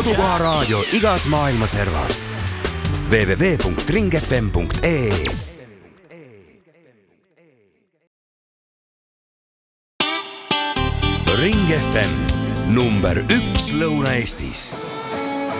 kodukoha raadio igas maailma servas. www.ringfm.ee Ring FM number 1 Lõuna-Eestis.